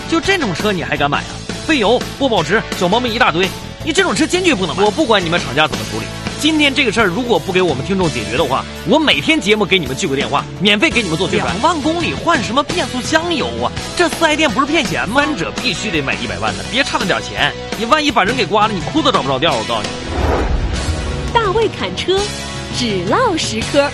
就这种车你还敢买啊？费油、不保值、小毛病一大堆，你这种车坚决不能买。我不管你们厂家怎么处理，今天这个事儿如果不给我们听众解决的话，我每天节目给你们聚个电话，免费给你们做宣传。2万公里换什么变速箱油啊？这4S店不是骗钱吗？3者必须得买100万的，别差那点钱，你万一把人给刮了，你裤子找不着调。我告诉你， 大卫侃车，只唠实科。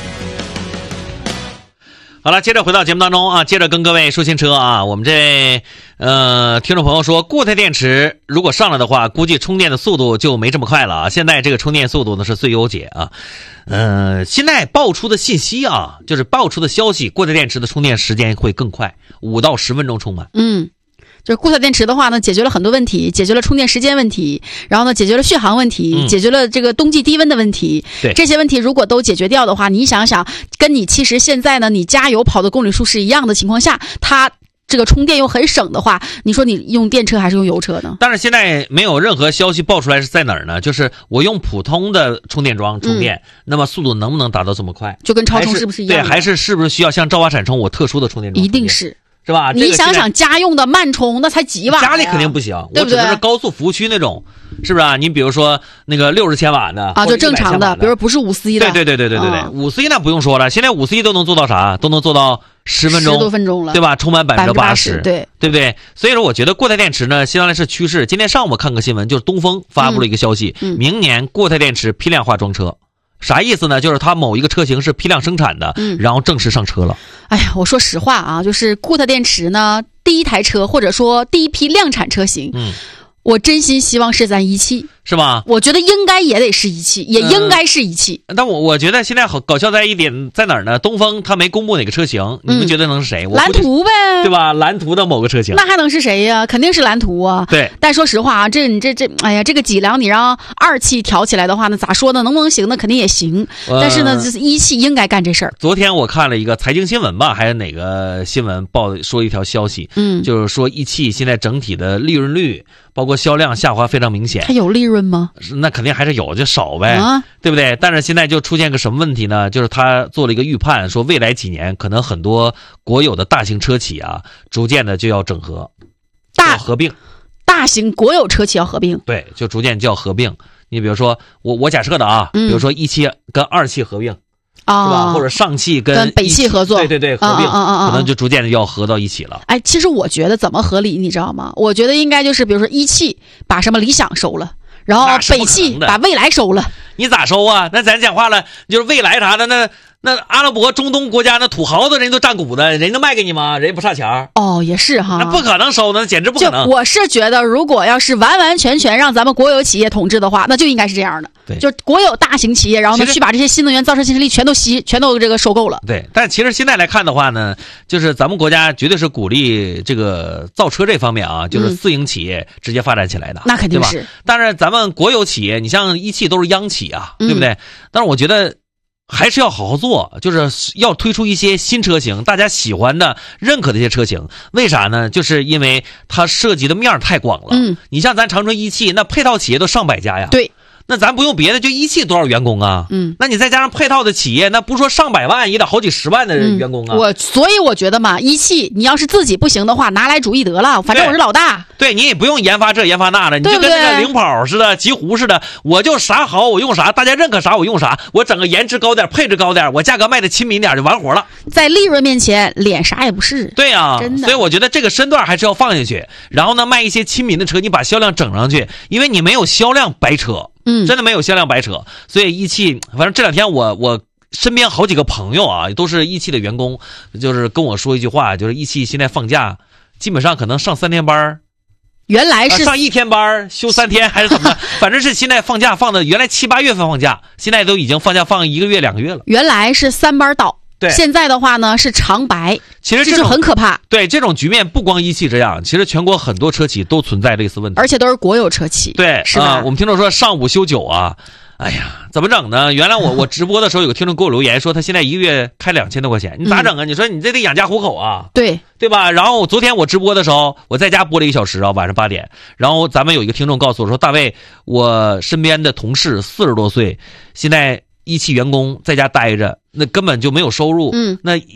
好了，接着回到节目当中啊，接着跟各位说新车啊。我们这听众朋友说，固态电池如果上了的话，估计充电的速度就没这么快了啊。现在这个充电速度呢是最优解啊。现在爆出的信息啊，就是爆出的消息，固态电池的充电时间会更快，5到10分钟充满。 就是固态电池的话呢，解决了很多问题，解决了充电时间问题，然后呢，解决了续航问题，解决了这个冬季低温的问题。 对， 这些问题如果都解决掉的话，你想想，跟你其实现在呢，你加油跑的公里数是一样的情况下，它这个充电又很省的话，你说你用电车还是用油车呢？ 但是现在没有任何消息爆出来是在哪儿呢？就是我用普通的充电桩充电，那么速度能不能达到这么快？ 就跟超充是不是一样的？ 对，还是不是需要像兆华闪充我特殊的充电桩？ 一定是。 是吧？ 你想想家用的慢充那才几瓦， 家里肯定不行， 对不对？ 我指的是高速服务区那种，是不是啊？你比如说那个60千瓦的啊，就正常的，比如不是541的。 对，541那不用说了，现在541都能做到啥？都能做到10分钟，10 多分钟了， 对吧？充满80%， 对不对？所以说，我觉得固态电池呢，现在是趋势。今天上午我看个新闻，就是东风发布了一个消息，明年固态电池批量化装车。啥意思呢？就是它某一个车型是批量生产的，然后正式上车了。 哎呀，我说实话啊，就是固态电池呢，第一台车或者说第一批量产车型，我真心希望是咱一汽， 是吧？ 我觉得应该也得是一汽，也应该是一汽。 但我觉得现在好搞笑在一点在哪儿呢？东风它没公布哪个车型，你们觉得能是谁？ 蓝图呗， 对吧？蓝图的某个车型， 那还能是谁呀？肯定是蓝图啊。 对。 但说实话啊，这，哎呀，这个脊梁你让2汽挑起来的话呢，咋说呢？能不能行呢？肯定也行。但是呢，就是一汽应该干这事儿。 昨天我看了一个财经新闻吧，还是哪个新闻报说一条消息，就是说一汽现在整体的利润率，包括销量下滑非常明显。 它有利润吗？ 那肯定还是有，就少呗，对不对？但是现在就出现个什么问题呢？就是他做了一个预判，说未来几年可能很多国有的大型车企啊，逐渐的就要整合，要合并。 大型国有车企要合并， 对，就逐渐就要合并。你比如说，我假设的啊，比如说一汽跟2汽合并。是吧？或者上汽跟北汽合作， 对，合并，可能就逐渐的要合到一起了。 哎，其实我觉得怎么合理，你知道吗？我觉得应该就是，比如说一汽把什么理想收了，然后北汽把蔚来收了。 你咋收啊？那咱讲话了，就是蔚来啥的，那阿拉伯中东国家那土豪子人都占股的，人都卖给你吗？人家不差钱。 哦，也是哈， 那不可能收，那简直不可能。 就我是觉得，如果要是完完全全让咱们国有企业统治的话，那就应该是这样的。 对， 就国有大型企业，然后呢去把这些新能源造车新势力全都这个收购了。 对，但其实现在来看的话呢，就是咱们国家绝对是鼓励这个造车这方面啊，就是私营企业直接发展起来的。 那肯定是。 对吧？但是咱们国有企业，你像一汽都是央企啊，对不对？但是我觉得还是要好好做，就是要推出一些新车型，大家喜欢的、认可的一些车型。为啥呢？就是因为它涉及的面太广了。你像咱长春一汽，那配套企业都上百家呀。 对。 那咱不用别的，就一汽多少员工啊？那你再加上配套的企业，那不说上百万，也得好几十万的员工啊。 所以我觉得嘛，一汽你要是自己不行的话，拿来主义得了，反正我是老大。 对，你也不用研发这研发那的，你就跟那个领跑似的、极狐似的，我就啥好我用啥，大家认可啥我用啥，我整个颜值高点、配置高点，我价格卖的亲民点就完活了。 在利润面前，脸啥也不是。 对啊， 真的。 所以我觉得这个身段还是要放下去，然后呢，卖一些亲民的车，你把销量整上去，因为你没有销量白扯。真的没有销量白扯，所以一汽，反正这2天我身边好几个朋友啊，都是一汽的员工，就是跟我说一句话，就是一汽现在放假，基本上可能上3天班， 原来是上1天班休3天还是怎么的，反正是现在放假放的，原来7、8月份放假，现在都已经放假放1个月、2个月了。 原来是3班倒。 对， 现在的话呢是长白， 其实这就很可怕。 对，这种局面不光一汽这样，其实全国很多车企都存在类似问题， 而且都是国有车企。 对， 是吧？ 我们听众说上午休9啊，哎呀，怎么整呢？原来我直播的时候有个听众给我留言说，他现在1个月开2000多块钱，你咋整啊？你说你这得养家糊口啊，对吧？然后昨天我直播的时候，我在家播了1小时啊，晚上8点，然后咱们有一个听众告诉我说，大卫，我身边的同事40多岁，现在一汽员工在家待着，那根本就没有收入，那